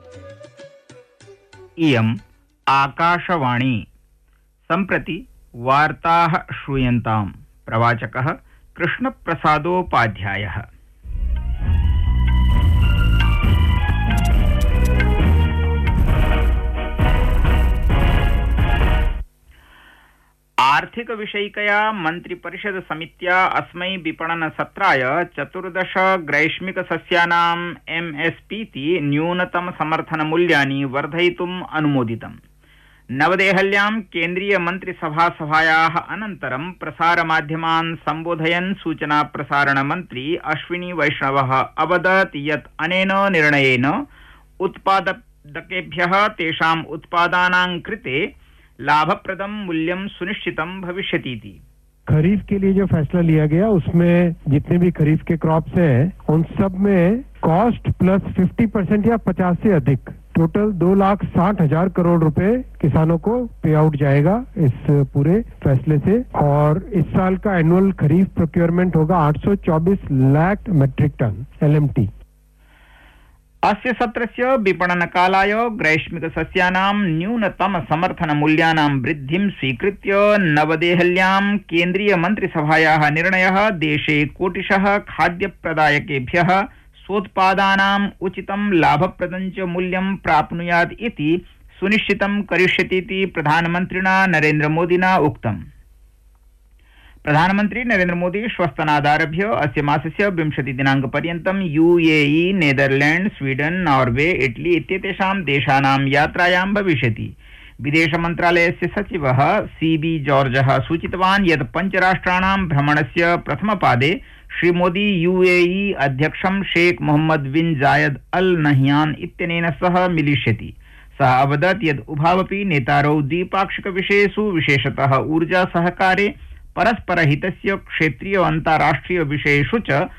इयम् आकाशवाणी। सम्प्रति वार्ताः श्रूयन्ताम्। प्रवाचकः कृष्णप्रसादोपाध्यायः। आर्थिक विषयिकया मन्त्रिपरिषद समित्या अस्मै विपणन सत्राय 14 ग्रैष्मिक सस्यानां एमएसपीति न्यूनतम समर्थन मूल्यानि वर्धयितुम् अनुमोदितम्। नवदेहल्यां केन्द्रीय मन्त्रिसभायाः अनन्तरं प्रसारमाध्यमान् सम्बोधयन् सूचना प्रसारण मन्त्री अश्विनी वैष्णवः अवदत् यत् अनेन निर्णयेन उत्पादकेभ्यः तेषाम् उत्पादानां कृते लाभप्रदं मूल्यं सुनिश्चितं भविष्यतीति। खरीफ के लिए जो फैसला लिया गया उसमें जितने भी खरीफ के क्रॉप्स हैं उन सब में कॉस्ट प्लस 50% या 50 से अधिक टोटल 2,60,000 करोड़ रुपए किसानों को पे आउट जाएगा इस पूरे फैसले से। और इस साल का एनुअल खरीफ प्रोक्योरमेंट होगा 824 लाख मेट्रिक टन LMT। अस्य सत्रस्य विपणनकालाय ग्रैष्मिक सस्यानां न्यूनतम समर्थन मूल्यानां वृद्धिं स्वीकृत्य नवदेहल्यां केन्द्रीय मन्त्रिसभायाः निर्णयः देशे कोटिशः खाद्यप्रदायकेभ्यः स्वोत्पादानाम् उचितं लाभप्रदं च मूल्यं प्राप्नुयात् इति सुनिश्चितं करिष्यतीति प्रधानमन्त्रिणा नरेन्द्रमोदिना उक्तम्। प्रधानमन्त्री नरेन्द्र मोदी श्वस्तनादारभ्य अस्य मासस्य 20 दिनाङ्कपर्यन्तं UAE, Netherland, Sweden, Norway, Italy इत्येतेषां देशानां यात्रायां भविष्यति। विदेशमन्त्रालयस्य सचिवः CB जॉर्जः सूचितवान् यत् पञ्चराष्ट्राणां भ्रमणस्य प्रथमपादे श्रीमोदी UAE अध्यक्षं शेख मोहम्मद बिन जायद अल नह्यान इत्यनेन सह मिलिष्यति। सः अवदत् यत् उभावपि नेतारौ द्विपाक्षिक विषयेषु विशेषतः ऊर्जा सहकारे परस्परहितस्य क्षेत्रीय अन्ताराष्ट्रिय विषयेषु च